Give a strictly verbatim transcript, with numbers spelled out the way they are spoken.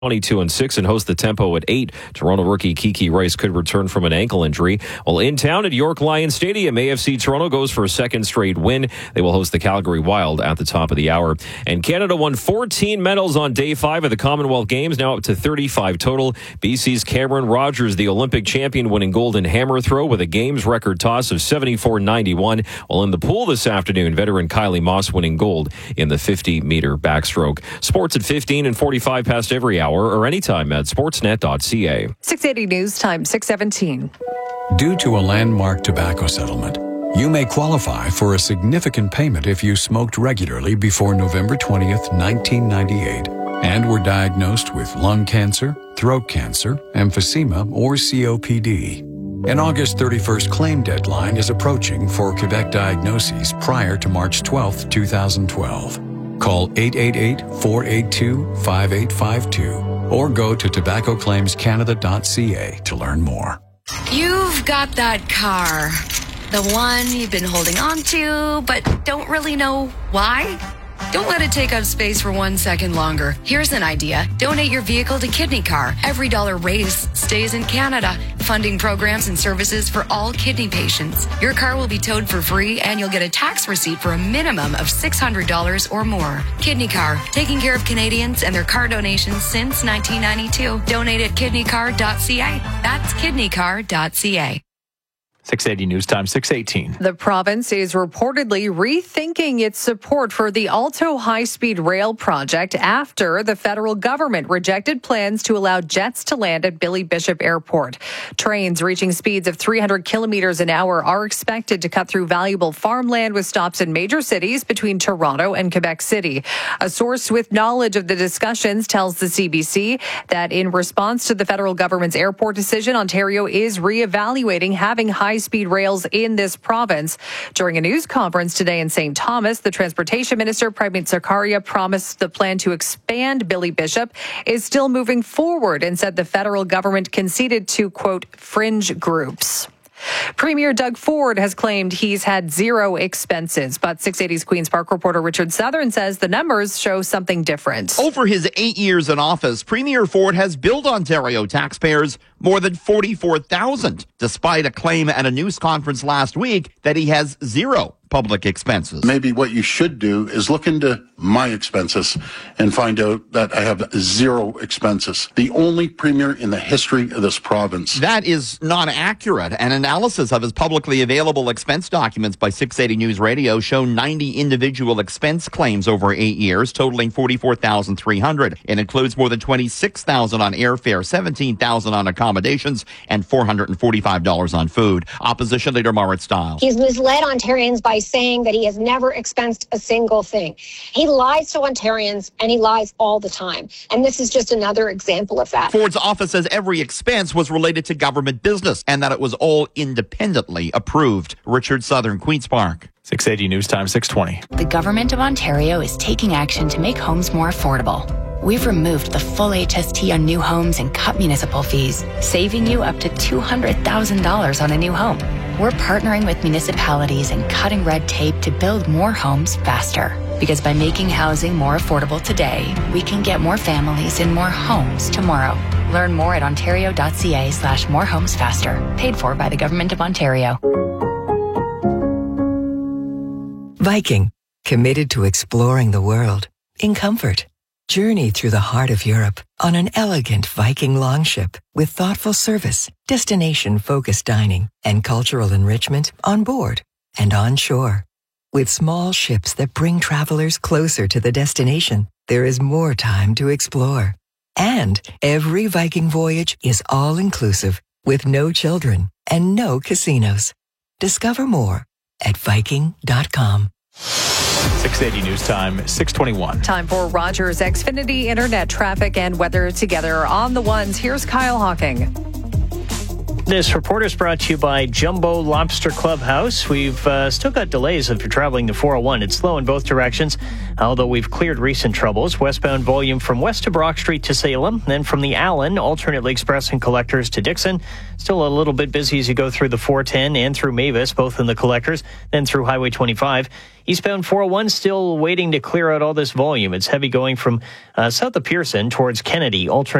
twenty-two and six and host the Tempo at eight. Toronto rookie Kiki Rice could return from an ankle injury. While in town at York Lions Stadium, A F C Toronto goes for a second straight win. They will host the Calgary Wild at the top of the hour. And Canada won fourteen medals on day five of the Commonwealth Games, now up to thirty-five total. B C's Cameron Rogers, the Olympic champion, winning gold in hammer throw with a games record toss of seventy-four ninety-one. While in the pool this afternoon, veteran Kylie Moss winning gold in the fifty meter backstroke. Sports at fifteen and forty-five past every hour, or anytime at sportsnet dot c a. six eighty News Time, six seventeen. Due to a landmark tobacco settlement, you may qualify for a significant payment if you smoked regularly before November twentieth, nineteen ninety-eight, and were diagnosed with lung cancer, throat cancer, emphysema, or C O P D. An August thirty-first claim deadline is approaching for Quebec diagnoses prior to March twelfth, twenty twelve. Call eight eight eight, four eight two, five eight five two or go to tobacco claims canada dot c a to learn more. You've got that car, the one you've been holding on to, but don't really know why. Don't let it take up space for one second longer. Here's an idea. Donate your vehicle to Kidney Car. Every dollar raised stays in Canada, funding programs and services for all kidney patients. Your car will be towed for free, and you'll get a tax receipt for a minimum of six hundred dollars or more. Kidney Car, taking care of Canadians and their car donations since nineteen ninety-two. Donate at kidney car dot c a. That's kidney car dot c a. six eighty News Time, six eighteen. The province is reportedly rethinking its support for the Alto high-speed rail project after the federal government rejected plans to allow jets to land at Billy Bishop Airport. Trains reaching speeds of three hundred kilometers an hour are expected to cut through valuable farmland with stops in major cities between Toronto and Quebec City. A source with knowledge of the discussions tells the C B C that in response to the federal government's airport decision, Ontario is reevaluating having high high-speed rails in this province. During a news conference today in Saint Thomas, the Transportation Minister, Prameet Sarkaria, promised the plan to expand Billy Bishop is still moving forward and said the federal government conceded to, quote, fringe groups. Premier Doug Ford has claimed he's had zero expenses, but six eighty's Queen's Park reporter Richard Southern says the numbers show something different. Over his eight years in office, Premier Ford has billed Ontario taxpayers more than forty-four thousand dollars, despite a claim at a news conference last week that he has zero public expenses. Maybe what you should do is look into my expenses and find out that I have zero expenses. The only premier in the history of this province. That is not accurate. An analysis of his publicly available expense documents by six eighty News Radio show ninety individual expense claims over eight years, totaling forty-four thousand three hundred. It includes more than twenty-six thousand on airfare, seventeen thousand on accommodations, and four hundred forty-five dollars on food. Opposition Leader Marit Stiles. He's misled Ontarians by saying that he has never expensed a single thing. He lies to Ontarians, and he lies all the time. And this is just another example of that. Ford's office says every expense was related to government business and that it was all independently approved. Richard Southern, Queen's Park. six eighty News Time, six twenty. The Government of Ontario is taking action to make homes more affordable. We've removed the full H S T on new homes and cut municipal fees, saving you up to two hundred thousand dollars on a new home. We're partnering with municipalities and cutting red tape to build more homes faster. Because by making housing more affordable today, we can get more families in more homes tomorrow. Learn more at ontario dot c a slash more homes faster. Paid for by the Government of Ontario. Viking, committed to exploring the world in comfort. Journey through the heart of Europe on an elegant Viking longship with thoughtful service, destination-focused dining, and cultural enrichment on board and on shore. With small ships that bring travelers closer to the destination, there is more time to explore. And every Viking voyage is all-inclusive with no children and no casinos. Discover more at viking dot com. six eighty News Time, six twenty-one. Time for Rogers Xfinity Internet traffic and weather together on the ones. Here's Kyle Hawking. This report is brought to you by Jumbo Lobster Clubhouse. We've uh, still got delays if you're traveling the four oh one. It's slow in both directions, although we've cleared recent troubles. Westbound volume from west of Brock Street to Salem, then from the Allen, alternately expressing collectors to Dixon. Still a little bit busy as you go through the four ten and through Mavis, both in the collectors, then through Highway twenty-five. Eastbound four oh one still waiting to clear out all this volume. It's heavy going from uh, south of Pearson towards Kennedy, alternate